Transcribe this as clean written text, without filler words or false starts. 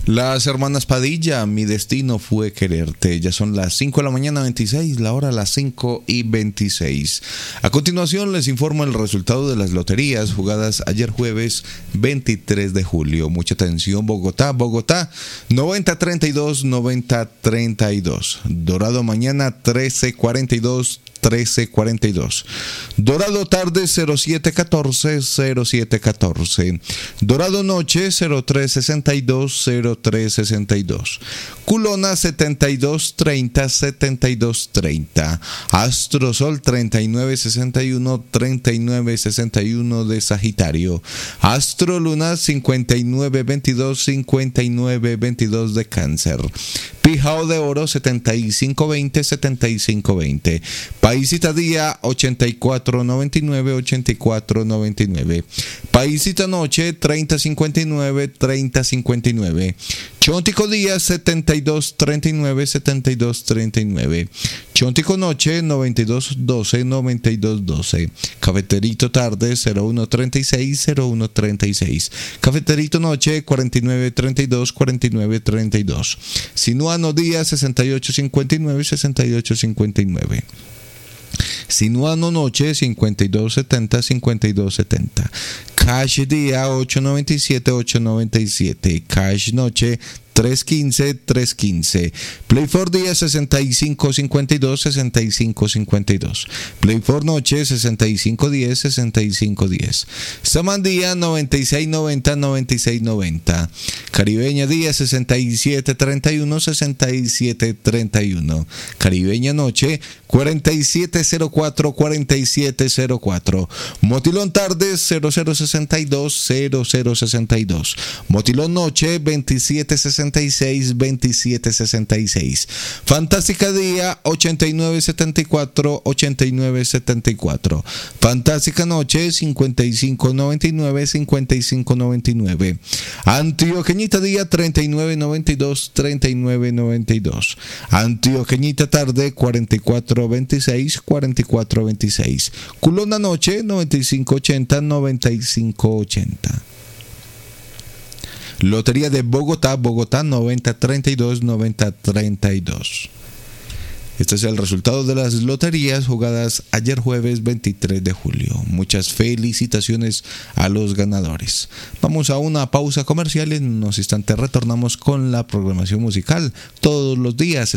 Las hermanas Padilla, Mi destino fue quererte. Ya son las 5 de la mañana 26, la hora las 5:26. A continuación les informo el resultado de las loterías jugadas ayer jueves 23 de julio. Mucha atención, Bogotá, 90-32, 90-32. Dorado mañana 13-42. 13-42. Dorado tarde 07-14, 07-14. Dorado noche 03-62, 03-62. Culona 72-30, 72-30. Astro Sol 39-61, 39-61 de Sagitario. Astro Luna 59-22, 59-22 de Cáncer. Pijao de Oro 75-20, 75-20. Paisita Día 84-99, 84-99. Paisita Noche 30-59, 30-59. Chontico Día 72-39, 72-39. Chontico Noche 92-12, 92-12. Cafeterito Tarde 01-36, 01-36. Cafeterito Noche 49-32, 49-32. Sinuano Día 68-59, 68-59. Sinuano Noche 52-70, 52-70. Cash Día 897, 897. Cash Noche 315, 315. Play for Día 65-52, 65-52. Play for Noche 65-10, 65-10. Saman Día 96-90, 96-90. Caribeña Día 67-31, 67-31. Caribeña Noche 47-04, 47-04. Motilón Tarde 0062, 0062. Motilón Noche 27-66, 27-66. Fantástica Día 89-74, 89-74. Fantástica Noche 55-99, 55-99. Antioqueñita Día 39-92, 39-92. Antioqueñita Tarde 44-26, 44-26. Culona Noche 95-80, 95-80. Lotería de Bogotá, 90-32, 90-32. Este es el resultado de las loterías jugadas ayer jueves 23 de julio. Muchas felicitaciones a los ganadores. Vamos a una pausa comercial y en unos instantes retornamos con la programación musical. Todos los días